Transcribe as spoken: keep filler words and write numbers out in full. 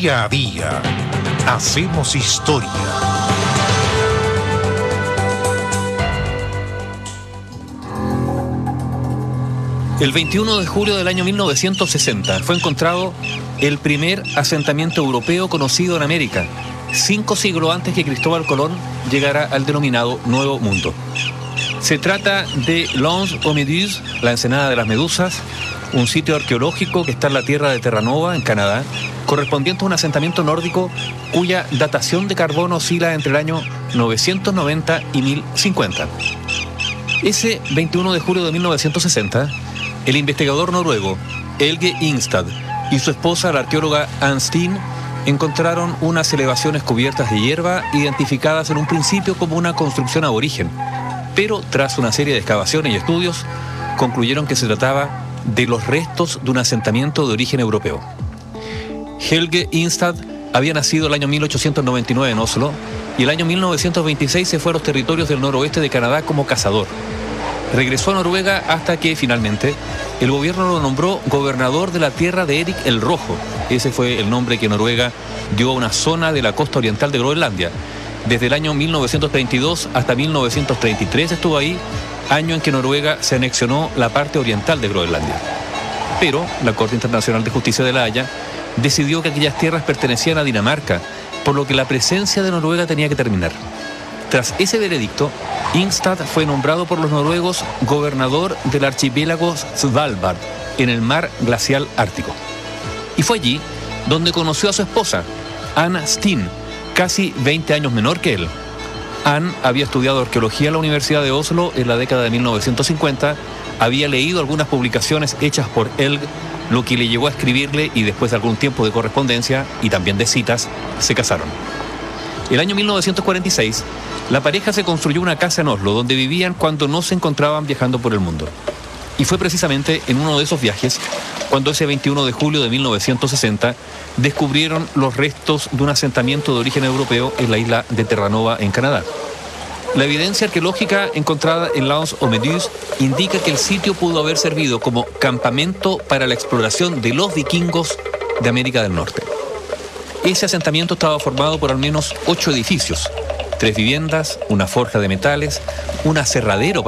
Día a día hacemos historia. El veintiuno de julio del año mil novecientos sesenta fue encontrado el primer asentamiento europeo conocido en América, cinco siglos antes que Cristóbal Colón llegara al denominado Nuevo Mundo. Se trata de l'Anse aux Méduses, la ensenada de las medusas, un sitio arqueológico que está en la tierra de Terranova, en Canadá, correspondiente a un asentamiento nórdico cuya datación de carbono oscila entre el año novecientos noventa y mil cincuenta. Ese veintiuno de julio de mil novecientos sesenta, el investigador noruego Helge Ingstad y su esposa, la arqueóloga Ann Steen, encontraron unas elevaciones cubiertas de hierba identificadas en un principio como una construcción aborigen, pero tras una serie de excavaciones y estudios concluyeron que se trataba de los restos de un asentamiento de origen europeo. Helge Ingstad había nacido el año mil ochocientos noventa y nueve en Oslo y el año mil novecientos veintiséis se fue a los territorios del noroeste de Canadá como cazador. Regresó a Noruega hasta que, finalmente, el gobierno lo nombró gobernador de la tierra de Erik el Rojo. Ese fue el nombre que Noruega dio a una zona de la costa oriental de Groenlandia. Desde el año mil novecientos treinta y dos hasta mil novecientos treinta y tres estuvo ahí, año en que Noruega se anexionó la parte oriental de Groenlandia. Pero la Corte Internacional de Justicia de La Haya decidió que aquellas tierras pertenecían a Dinamarca, por lo que la presencia de Noruega tenía que terminar. Tras ese veredicto, Ingstad fue nombrado por los noruegos gobernador del archipiélago Svalbard, en el mar glacial ártico. Y fue allí donde conoció a su esposa, Ann Steen, casi veinte años menor que él. Ann había estudiado arqueología en la Universidad de Oslo en la década de mil novecientos cincuenta, había leído algunas publicaciones hechas por Helge, lo que le llevó a escribirle, y después de algún tiempo de correspondencia y también de citas, se casaron. El año mil novecientos cuarenta y seis, la pareja se construyó una casa en Oslo donde vivían cuando no se encontraban viajando por el mundo. Y fue precisamente en uno de esos viajes cuando ese veintiuno de julio de mil novecientos sesenta descubrieron los restos de un asentamiento de origen europeo en la isla de Terranova, en Canadá. La evidencia arqueológica encontrada en l'Anse aux Méduses indica que el sitio pudo haber servido como campamento para la exploración de los vikingos de América del Norte. Ese asentamiento estaba formado por al menos ocho edificios, tres viviendas, una forja de metales, un aserradero